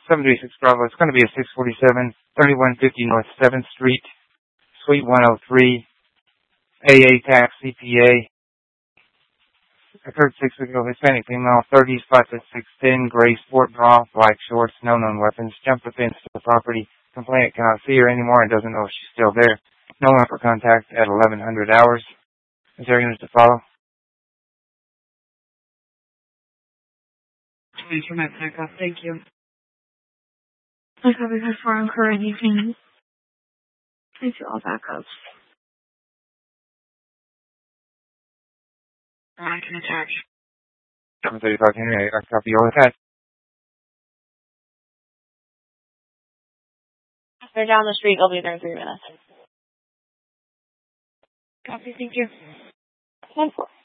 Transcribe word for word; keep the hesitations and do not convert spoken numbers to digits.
seven three six Bravo. It's going to be a six forty-seven, thirty-one fifty North seventh Street, Suite one oh three, A A tax, C P A. Occurred six weeks ago. Hispanic female, thirties, five foot six, thin, gray sport bra, black shorts, no known weapons. Jumped the fence to the property. Complainant cannot see her anymore and doesn't know if she's still there. No one for contact at eleven hundred hours. Is there anything to follow? Transfer my backup. Thank you. I copy that for on current. You can take all backups. I can attach. seven thirty-five Henry, I copy all of that. They're down the street. They'll be there in three minutes. Copy. Thank you. One four.